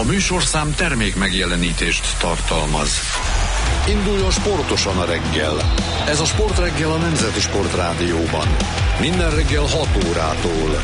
A műsorszám termék megjelenítést tartalmaz. Induljon sportosan a reggel. Ez a Sportreggel a Nemzeti Sportrádióban. Minden reggel 6 órától.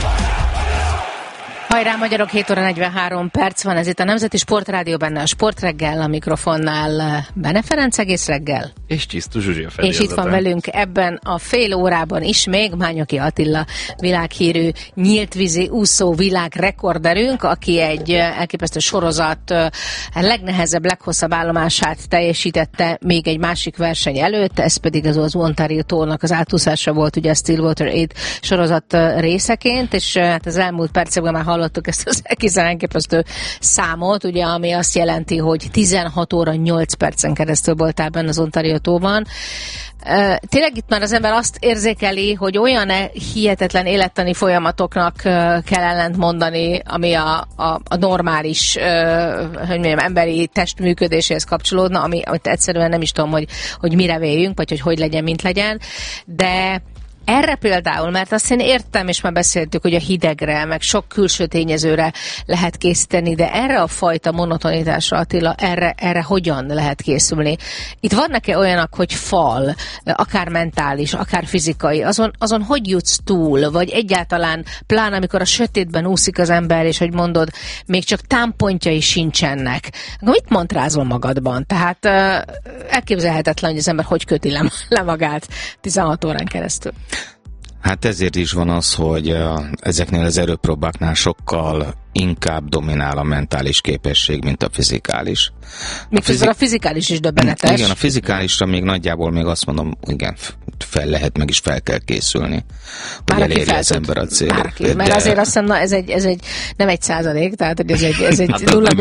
Hajrá, magyarok, 7 óra 43 perc van, ez itt a Nemzeti Sportrádió, benne a Sportreggel, a mikrofonnál Bene Ferenc egész reggel. És Csisztus Zsuzsi a és itt van velünk ebben a fél órában is még Mányoki Attila, világhírű nyíltvízi úszó világrekorderünk, aki egy elképesztő sorozat legnehezebb, leghosszabb állomását teljesítette még egy másik verseny előtt, ez pedig az Ontario tónak az átúszása volt, ugye a Stillwater 8 sorozat részeként, és hát az elmúlt percekben már hallottuk ezt az egészen elképesztő számot, ugye, ami azt jelenti, hogy 16 óra 8 percen keresztül voltál benne az Ontario tóban. Tényleg itt már az ember azt érzékeli, hogy olyan hihetetlen élettani folyamatoknak kell ellent mondani, ami a normális hogy mondjam, emberi test működéséhez kapcsolódna, amit egyszerűen nem is tudom, hogy mire véljünk, vagy hogy legyen, mint legyen, de erre például, mert azt én értem, és már beszéltük, hogy a hidegre, meg sok külső tényezőre lehet készíteni, de erre a fajta monotonitásra, Attila, erre hogyan lehet készülni? Itt vannak-e olyanok, hogy fal, akár mentális, akár fizikai, azon hogy jutsz túl, vagy egyáltalán, pláne amikor a sötétben úszik az ember, és hogy mondod, még csak támpontjai sincsenek. Mit mantrázol magadban? Tehát elképzelhetetlen, hogy az ember hogy köti le magát 16 órán keresztül. Hát ezért is van az, hogy ezeknél az erőpróbáknál sokkal inkább dominál a mentális képesség, mint a fizikális. Miközben a fizikális is döbbenetes. Igen, a fizikálisra még nagyjából még azt mondom, igen, fel lehet, meg is fel kell készülni, hogy elérje az ember a célt. Mert azért azt mondom, ez egy nem 1%, tehát hogy ez egy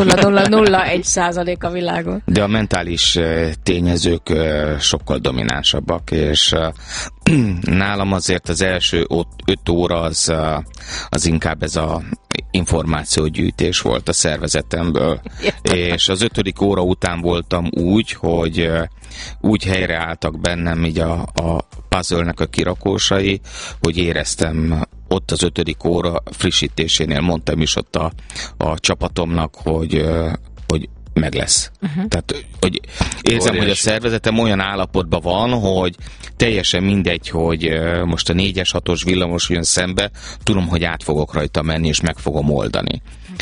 0,001% a világon. De a mentális tényezők sokkal dominánsabbak, és nálam azért az első 5 óra az inkább ez a információgyűjtés volt a szervezetemből, és az 5. óra után voltam úgy, hogy úgy helyreálltak bennem így a puzzle-nek a kirakósai, hogy éreztem ott az 5. óra frissítésénél, mondtam is ott a csapatomnak, hogy meg lesz. Tehát, hogy érzem, hogy a szervezetem olyan állapotban van, hogy teljesen mindegy, hogy most a 4-es, 6-os villamos jön szembe, tudom, hogy át fogok rajta menni, és meg fogom oldani.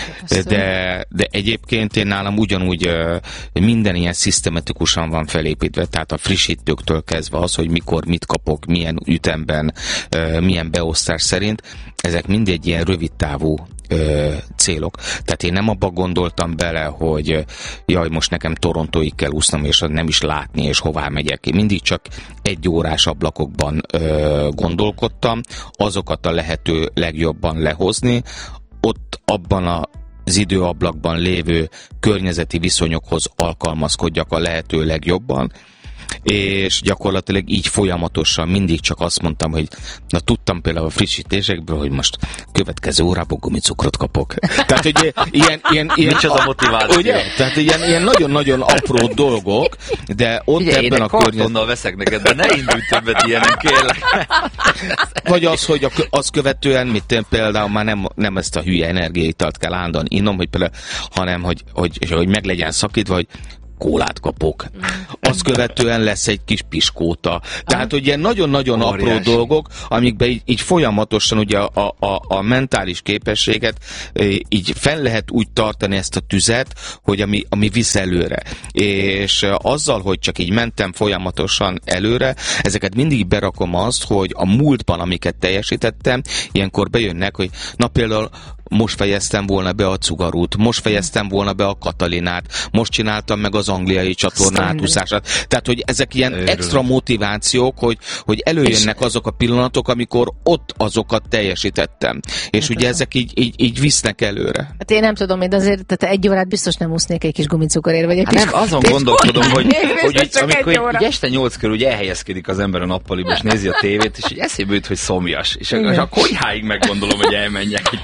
De egyébként én nálam ugyanúgy minden ilyen szisztematikusan van felépítve, tehát a frissítőktől kezdve az, hogy mikor mit kapok, milyen ütemben, milyen beosztás szerint, ezek mindegy ilyen rövidtávú célok. Tehát én nem abba gondoltam bele, hogy jaj, most nekem Torontóig kell úsznom, és nem is látni, és hová megyek ki. Mindig csak 1 órás ablakokban gondolkodtam, azokat a lehető legjobban lehozni, ott abban az időablakban lévő környezeti viszonyokhoz alkalmazkodjak a lehető legjobban, és gyakorlatilag így folyamatosan mindig csak azt mondtam, hogy na tudtam például a frissítésekből, hogy most következő órában gumicukrot kapok. Tehát, hogy ilyen micsoda motiváció. Ugye? Tehát ilyen nagyon-nagyon apró dolgok, de ott ugye, ebben a környezetben veszek neked, de ne indulj többet ilyenek, kérlek. Vagy az, hogy azt követően, mit például már nem ezt a hülye energiaitalt kell állandóan innom, hogy például, hanem hogy meg legyen szakítva, hogy kólát kapok. Azt követően lesz egy kis piskóta. Tehát, hogy ilyen nagyon-nagyon apró dolgok, amikben így folyamatosan ugye a mentális képességet így fenn lehet úgy tartani ezt a tüzet, hogy ami visz előre. És azzal, hogy csak így mentem folyamatosan előre, ezeket mindig berakom azt, hogy a múltban, amiket teljesítettem, ilyenkor bejönnek, hogy na például most fejeztem volna be a Cugarút, most fejeztem volna be a Katalinát, most csináltam meg az angliai csatorna átúszását. Tehát, hogy ezek ilyen extra motivációk, hogy előjönnek azok a pillanatok, amikor ott azokat teljesítettem. És ugye ezek így visznek előre. Hát én nem tudom, de azért tehát 1 órát biztos nem úsznék egy kis gumicukorért, vagy egy kis... Nem, azon gondolkodom, hogy amikor így este 8 körül ugye elhelyezkedik az ember a nappaliba, és nézi a tévét, és így eszébe jut, hogy szomjas. És a konyháig meggondolom, hogy elmenjek egy pohár víz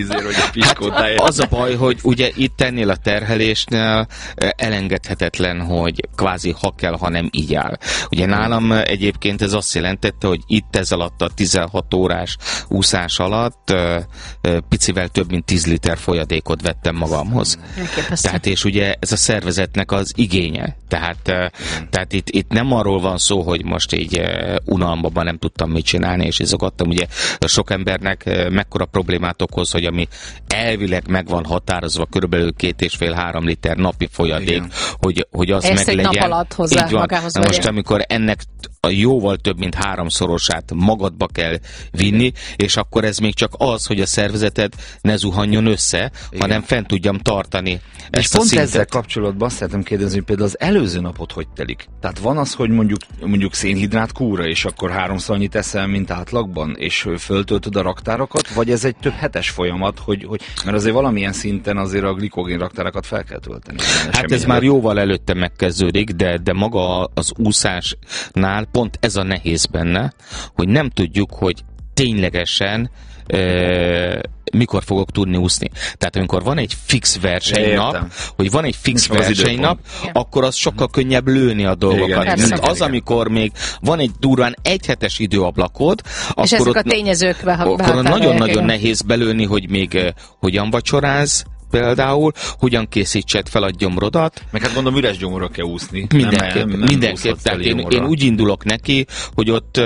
vízért, hogy a piskótáért. Az a baj, hogy ugye itt ennél a terhelésnél elengedhetetlen, hogy kvázi ha kell, ha nem így áll. Ugye nálam egyébként ez azt jelentette, hogy itt ez alatt a 16 órás úszás alatt picivel több mint 10 liter folyadékot vettem magamhoz. Tehát és ugye ez a szervezetnek az igénye. Tehát itt nem arról van szó, hogy most így unalmban nem tudtam mit csinálni, és izogattam. Ugye sok embernek mekkora problémát okoz, hogy ami elvileg meg van határozva körülbelül 2,5-3 liter napi folyadék, hogy az ezt meg legyen. Nap alatt hozzá magához. Na most amikor ennek a jóval több mint 3-szorosát magadba kell vinni, és akkor ez még csak az, hogy a szervezeted ne zuhanjon össze, hanem fent tudjam tartani ezt a szintet. Ezzel kapcsolatban azt szeretném kérdezni, hogy például az előző napot hogy telik? Tehát van az, hogy mondjuk szénhidrát kúra, és akkor 3-szor annyit eszel, mint átlagban, és föltöltöd a raktárakat, vagy ez egy több hetes folyamat, mert azért valamilyen szinten azért a glikogén raktárakat fel kell tölteni. Hát ez már jóval előtte megkezdődik, de maga az úszásnál pont ez a nehéz benne, hogy nem tudjuk, hogy ténylegesen mikor fogok tudni úszni. Tehát amikor van egy fix versenynap, akkor az sokkal könnyebb lőni a dolgokat. Mint az, amikor még van egy durván egyhetes időablakod, és akkor ezek a tényezők akkor nagyon-nagyon nehéz belőni, hogy még hogyan vacsoráz, például, hogyan készítsed fel a gyomrodat. Meg hát gondolom üres gyomorra kell úszni. Mindenképp. Tehát én úgy indulok neki, hogy ott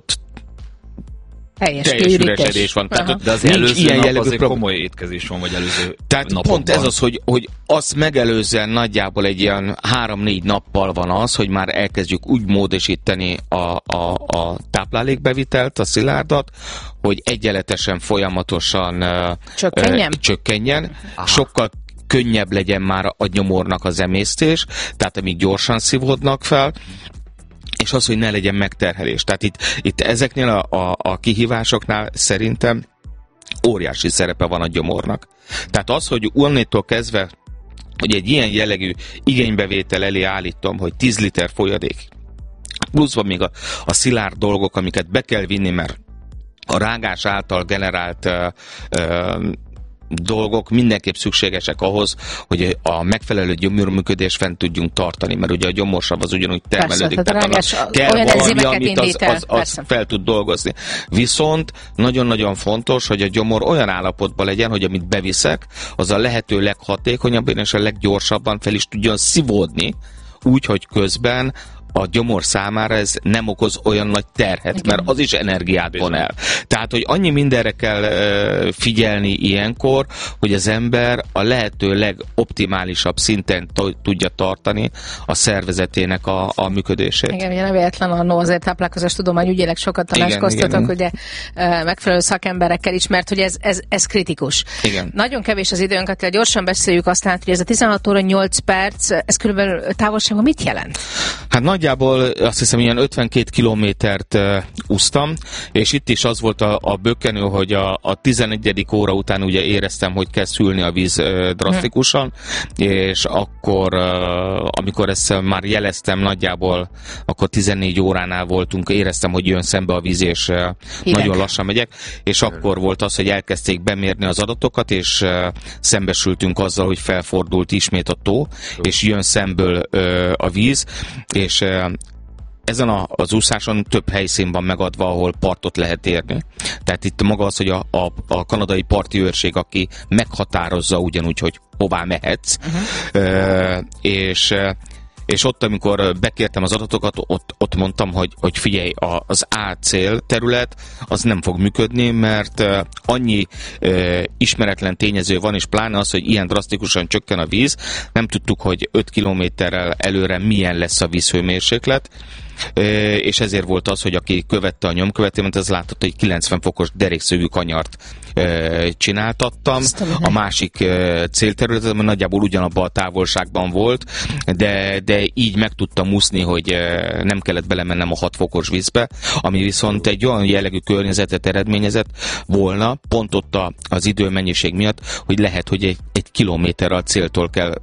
teljes üresedés van. Tehát de az előző nap azért komoly étkezés van, vagy előző tehát napokban. Pont ez az, hogy azt megelőzően nagyjából egy ilyen 3-4 nappal van az, hogy már elkezdjük úgy módosítani a táplálékbevitelt, a szilárdat, hogy egyenletesen, folyamatosan csökkenjen. Sokkal könnyebb legyen már a gyomornak az emésztés, tehát amíg gyorsan szívódnak fel, és az, hogy ne legyen megterhelés. Tehát itt ezeknél a kihívásoknál szerintem óriási szerepe van a gyomornak. Tehát az, hogy onnétól kezdve, hogy egy ilyen jellegű igénybevétel elé állítom, hogy 10 liter folyadék, pluszban még a szilárd dolgok, amiket be kell vinni, mert a rágás által generált dolgok mindenképp szükségesek ahhoz, hogy a megfelelő gyomorműködést fent tudjunk tartani, mert ugye a gyomorsav az ugyanúgy termelődik, tehát kell valami, amit az fel tud dolgozni. Viszont nagyon-nagyon fontos, hogy a gyomor olyan állapotban legyen, hogy amit beviszek, az a lehető leghatékonyabban és a leggyorsabban fel is tudjon szívódni, úgy, hogy közben a gyomor számára ez nem okoz olyan nagy terhet, mert az is energiát von el. Tehát, hogy annyi mindenre kell figyelni ilyenkor, hogy az ember a lehető legoptimálisabb szinten tudja tartani a szervezetének a működését. Igen, ugye nem véletlen annó azért táplálkozás tudomány ügyileg sokat tanácskoztatok, ugye megfelelő szakemberekkel is, mert hogy ez kritikus. Igen. Nagyon kevés az időnk, Attila, gyorsan beszéljük aztán, hogy ez a 16 óra 8 perc, ez körülbelül távolságban mit jelent? Hát nagyjából azt hiszem ilyen 52 kilométert úsztam, és itt is az volt a bökkenő, hogy a 11. óra után ugye éreztem, hogy kezd hűlni a víz drasztikusan, és akkor, amikor ezt már jeleztem nagyjából, akkor 14 óránál voltunk, éreztem, hogy jön szembe a víz, és nagyon lassan megyek, és akkor volt az, hogy elkezdték bemérni az adatokat, és szembesültünk azzal, hogy felfordult ismét a tó, és jön szemből a víz, és ezen az úszáson több helyszín van megadva, ahol partot lehet érni. Tehát itt maga az, hogy a kanadai parti őrség, aki meghatározza ugyanúgy, hogy hová mehetsz, és ott, amikor bekértem az adatokat, ott mondtam, hogy figyelj, az A cél terület, az nem fog működni, mert annyi ismeretlen tényező van, és pláne az, hogy ilyen drasztikusan csökken a víz, nem tudtuk, hogy 5 kilométerrel előre milyen lesz a vízhőmérséklet, és ezért volt az, hogy aki követte a nyomkövetémet, az látott, hogy 90 fokos derékszögű kanyart csináltattam. A másik célterület, nagyjából ugyanabban a távolságban volt, de így meg tudtam úszni, hogy nem kellett belemennem a 6 fokos vízbe, ami viszont egy olyan jellegű környezetet eredményezett volna, pont ott az időmennyiség miatt, hogy lehet, hogy egy kilométerrel a céltól kell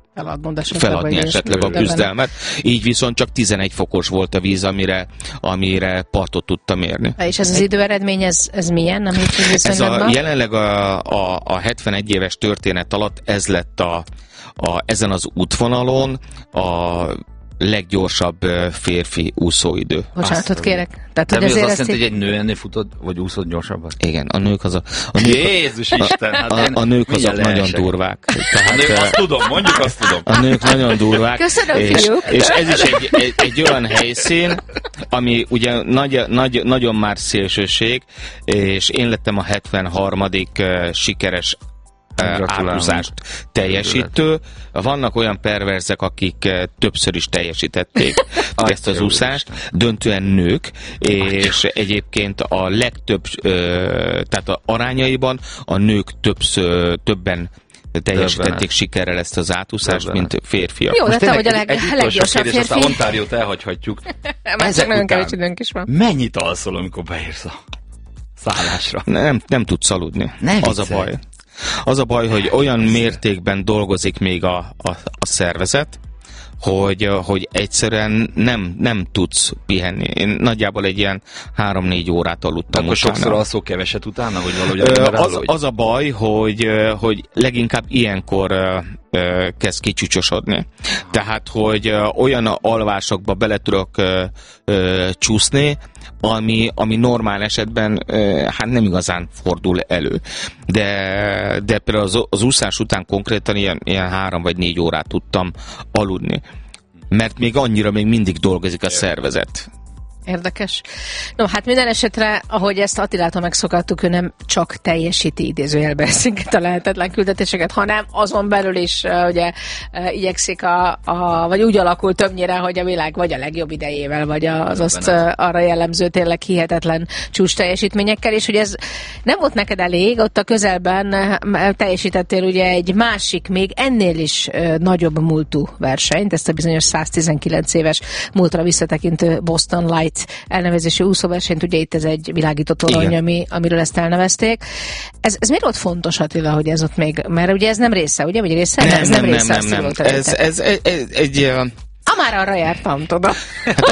feladni esetleg a küzdelmet. Így viszont csak 11 fokos volt a víz, amire partot tudtam érni. És ez az időeredmény, ez milyen? Ez jelenleg a 71 éves történet alatt ez lett ezen az útvonalon a leggyorsabb férfi úszóidő. Bocsánatot kérek. Tehát, hogy azért azt jelenti, hogy egy nő ennél futott, vagy úszott gyorsabban? Igen, a nők Jézus Isten! Hát a nők azok nagyon durvák. Tehát, a nők, azt tudom, mondjuk azt tudom. A nők nagyon durvák. Köszönöm, fiúk! És ez is egy olyan helyszín, ami ugye nagyon már szélsőség, és én lettem a 73. sikeres átúzást teljesítő. Vannak olyan perverzek, akik többször is teljesítették ezt az úszást, döntően nők, és egyébként a legtöbb, tehát a arányaiban a nők többen teljesítették sikerrel ezt az átúszást, mint férfiak. Jó, de te vagy a leggyorsabb férfi. Aztán Ontáriót elhagyhatjuk. Már csak nagyon kevés időnk is van. Mennyit alszol, amikor beérsz a szállásra? Nem tudsz aludni. Az a baj. Az a baj, hogy olyan mértékben dolgozik még a szervezet, hogy egyszerűen nem tudsz pihenni. Én nagyjából egy ilyen 3-4 órát aludtam. Akkor sokszor alszol keveset utána, hogy valahogy... Az a baj, hogy leginkább ilyenkor kezd kicsúcsosodni. Tehát, hogy olyan alvásokba bele tudok csúszni, ami normál esetben hát nem igazán fordul elő. De például az úszás után konkrétan ilyen 3 vagy 4 órát tudtam aludni. Mert még annyira még mindig dolgozik a szervezet. Érdekes. No, hát minden esetre, ahogy ezt Attilától megszokattuk, ő nem csak teljesíti idézőjelben ezeket a lehetetlen küldetéseket, hanem azon belül is ugye igyekszik vagy úgy alakul többnyire, hogy a világ vagy a legjobb idejével, vagy az azt arra jellemző tényleg hihetetlen csúcs teljesítményekkel, és hogy ez nem volt neked elég, ott a közelben teljesítettél ugye egy másik, még ennél is nagyobb múltú versenyt, ezt a bizonyos 119 éves múltra visszatekintő Boston Light elnevezésű úszóversenyt, ugye itt ez egy világító torony, amiről ezt elnevezték. Ez miért volt fontos, Attila, hogy ez ott még, mert ugye ez nem része, ugye? Vagy része? Nem. Ez egy... Már arra jártam, tudom. Hát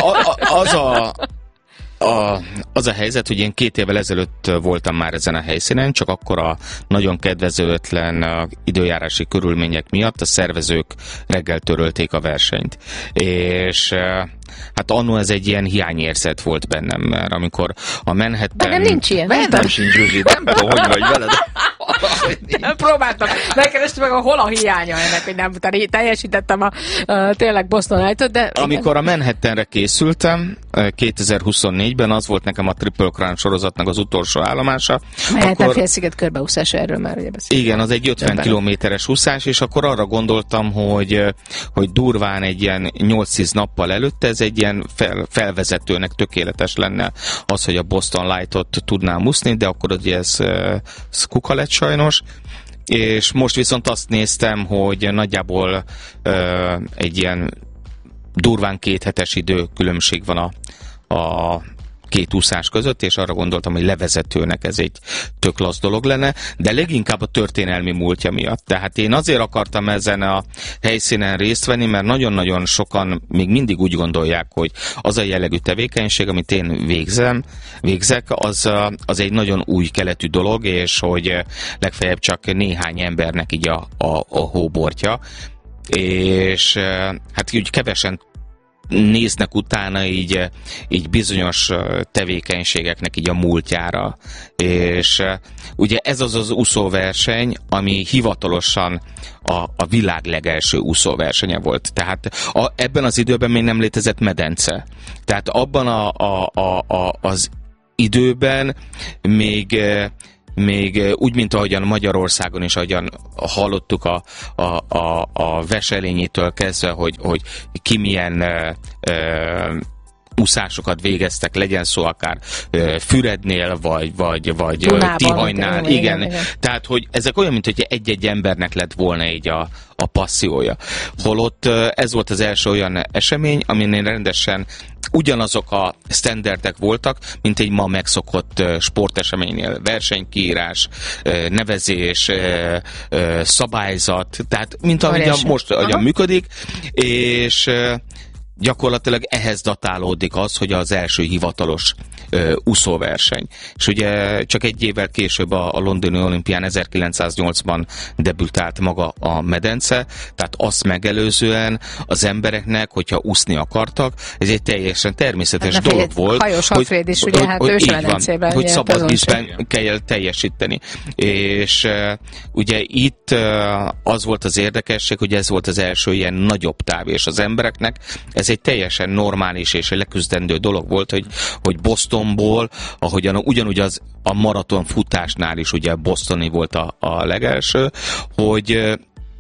az a helyzet, hogy én 2 évvel ezelőtt voltam már ezen a helyszínen, csak akkor a nagyon kedvezőtlen időjárási körülmények miatt a szervezők reggel törölték a versenyt. És hát annó ez egy ilyen hiányérzet volt bennem, mert amikor a Manhattan... De nem nincs ilyen. Nem sincs, Zsuzsi, nem tudom, hogy vagy veled. Nem próbáltam. Megkerestem meg, hol a hiánya ennek, hogy nem teljesítettem a tényleg Boston Light-ot, de... Amikor a Manhattanre készültem, 2024-ben az volt nekem a Triple Crown sorozatnak az utolsó állomása. Manhattan félsziget körbeúszása, erről már ugye beszéltem. Igen, az egy 50 kilométeres úszás, és akkor arra gondoltam, hogy durván egy ilyen 8-10 nappal előtte ez egy ilyen felvezetőnek tökéletes lenne az, hogy a Boston Light-ot tudnám úszni, de akkor ugye ez kuka lett sajnos, és most viszont azt néztem, hogy nagyjából egy ilyen durván 2 hetes idő különbség van a 2 úszás között, és arra gondoltam, hogy levezetőnek ez egy tök klassz dolog lenne, de leginkább a történelmi múltja miatt. Tehát én azért akartam ezen a helyszínen részt venni, mert nagyon-nagyon sokan még mindig úgy gondolják, hogy az a jellegű tevékenység, amit én végzek, az egy nagyon új keletű dolog, és hogy legfeljebb csak néhány embernek így a hóbortja. És hát úgy kevesen néznek utána így bizonyos tevékenységeknek így a múltjára. És ugye ez az úszóverseny, ami hivatalosan a világ legelső úszóversenye volt. Tehát ebben az időben még nem létezett medence. Tehát abban az időben még úgy, mint ahogyan Magyarországon is, ahogyan hallottuk a Veselényétől kezdve, hogy ki milyen úszásokat végeztek, legyen szó akár Fürednél, vagy Tihagynál. Igen. Tehát, hogy ezek olyan, mint hogy egy-egy embernek lett volna így a passziója. Holott ez volt az első olyan esemény, aminél rendesen ugyanazok a standardek voltak, mint egy ma megszokott sporteseménynél. Versenykiírás, nevezés, szabályzat, tehát mint ahogy most működik, és gyakorlatilag ehhez datálódik az, hogy az első hivatalos úszóverseny. És ugye csak egy évvel később a londoni olimpián 1908-ban debütált maga a medence, tehát azt megelőzően az embereknek, hogyha úszni akartak, ez egy teljesen természetes dolog volt. Hajós Alfréd is, ugye, hát ős medencében. Hogy szabad vízben kell teljesíteni. És ugye itt az volt az érdekesség, hogy ez volt az első ilyen nagyobb táv, és az embereknek ez egy teljesen normális és egy leküzdendő dolog volt, hogy Bostonból, ahogyan ugyanúgy a maraton futásnál is ugye bostoni volt a legelső, hogy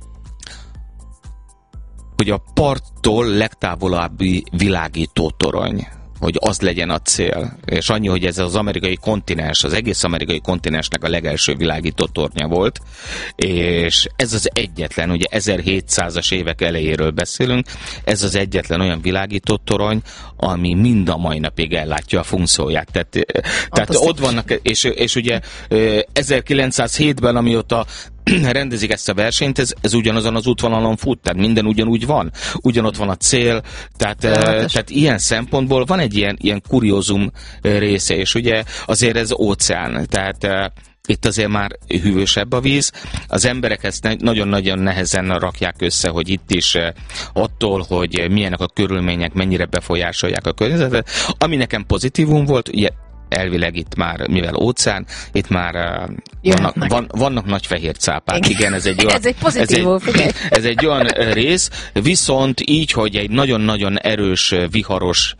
a parttól legtávolabbi világító torony, hogy az legyen a cél. És annyi, hogy ez az amerikai kontinens, az egész amerikai kontinensnek a legelső világító tornya volt, és ez az egyetlen, ugye 1700-as évek elejéről beszélünk, ez az egyetlen olyan világító torony, ami mind a mai napig ellátja a funkcióját. Tehát ott vannak, és ugye 1907-ben, amióta rendezik ezt a versenyt, ez ugyanazon az útvonalon fut, tehát minden ugyanúgy van, ugyanott van a cél, tehát ilyen szempontból van egy ilyen kuriózum része, és ugye azért ez óceán, tehát itt azért már hűvösebb a víz. Az emberek ezt nagyon-nagyon nehezen rakják össze, hogy itt is attól, hogy milyenek a körülmények, mennyire befolyásolják a környezetet. Ami nekem pozitívum volt, ugye elvileg itt már, mivel óceán, itt már vannak nagy fehér cápák. Igen, ez egy olyan, ez egy pozitívum, ez egy olyan rész, viszont így, hogy egy nagyon-nagyon erős, viharos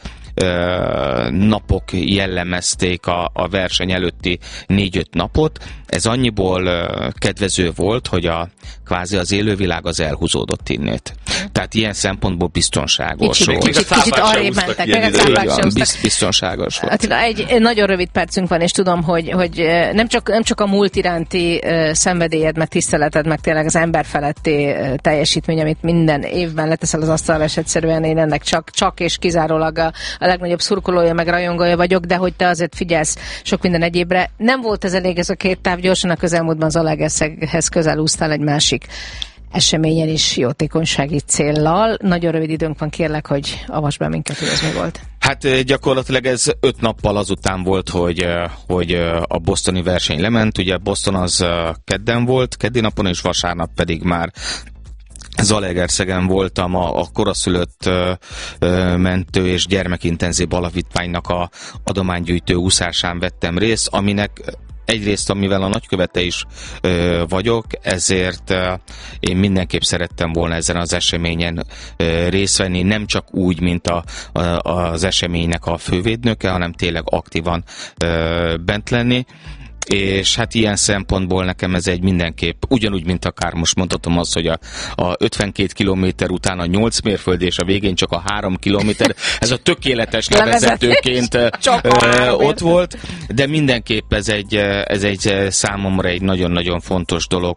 napok jellemezték a verseny előtti 4-5 napot. Ez annyiból kedvező volt, hogy kvázi az élővilág az elhúzódott innét. Tehát ilyen szempontból biztonságos volt. Kicsit arrébb mentek, meg a cápák sem úsztak. Biztonságos volt. Attila, egy nagyon rövid percünk van, és tudom, hogy nem csak a múlt iránti szenvedélyed, meg tiszteleted, meg tényleg az emberfeletti teljesítmény, amit minden évben leteszel az asztalra, és egyszerűen én ennek csak és kizárólag a legnagyobb szurkolója, meg rajongója vagyok, de hogy te azért figyelsz sok minden egyébre. Nem volt ez elég ez a két táv, gyorsan a közelmúltban Zalaegerszeghez közel úsztál egy másik eseményen is jótékonysági céllal. Nagyon rövid időnk van, kérlek, hogy avasd be minket, hogy ez mi volt. Hát gyakorlatilag ez 5 nappal azután volt, hogy a bostoni verseny lement. Ugye Boston az kedden volt, keddi napon, és vasárnap pedig már Zalaegerszegen voltam a koraszülött mentő és gyermekintenzív alapítványnak a adománygyűjtő úszásán vettem részt, aminek egyrészt, amivel a nagykövete is vagyok, ezért én mindenképp szerettem volna ezen az eseményen részt venni, nem csak úgy, mint az eseménynek a fővédnöke, hanem tényleg aktívan bent lenni. És hát ilyen szempontból nekem ez egy mindenképp, ugyanúgy, mint akár most mondhatom azt, hogy a 52 kilométer után a 8 mérföld és a végén csak a 3 kilométer, ez a tökéletes levezetőként ott volt, de mindenképp ez egy számomra egy nagyon-nagyon fontos dolog,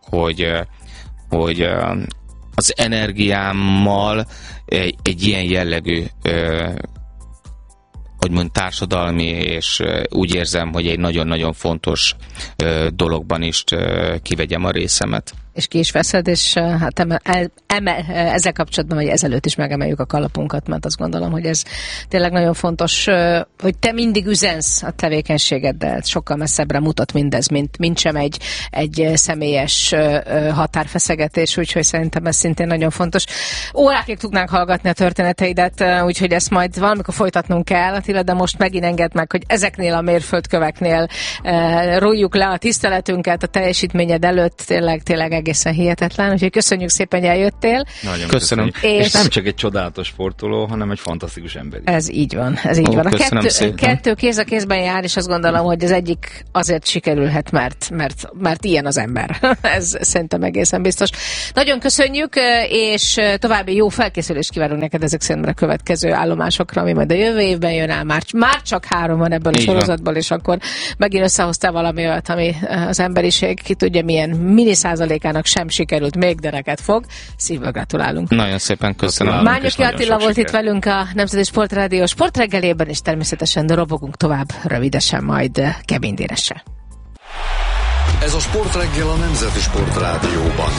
hogy az energiámmal egy ilyen jellegű hogy mondjam, társadalmi, és úgy érzem, hogy egy nagyon-nagyon fontos dologban is kivegyem a részemet. És ki is veszed, és hát ezzel kapcsolatban, vagy ezelőtt is megemeljük a kalapunkat, mert azt gondolom, hogy ez tényleg nagyon fontos, hogy te mindig üzensz a tevékenységeddel, sokkal messzebbre mutat mindez, mint sem egy személyes határfeszegetés, úgyhogy szerintem ez szintén nagyon fontos. Órákig tudnánk hallgatni a történeteidet, úgyhogy ezt majd valamikor folytatnunk kell, Attila, de most megint engedd meg, hogy ezeknél a mérföldköveknél rójuk le a tiszteletünket a teljesítményed előtt, tényleg egészen hihetetlen, úgyhogy köszönjük szépen, hogy eljöttél. Nagyon köszönöm. És nem csak egy csodálatos sportoló, hanem egy fantasztikus ember is. Ez így van, ez így van. A kettő kéz a kézben jár, és azt gondolom, hogy az egyik azért sikerülhet, mert ilyen az ember. Ez szerintem egészen biztos. Nagyon köszönjük, és további jó felkészülést kívánunk neked ezek szerint a következő állomásokra, ami majd a jövő évben jön el. Már csak 3 van ebben a sorozatban, és akkor megint összehoztál valami olyat, ami az emberiség ki tudja milyen mini százalékának sem sikerült még, de neked fog. Szívből gratulálunk. Nagyon szépen köszönöm. Mányoki Attila volt itt velünk a Nemzeti Sportrádió sportreggelében, és természetesen robogunk tovább rövidesen majd Kevin Déresre. Ez a Sportreggel a Nemzeti Sportrádióban.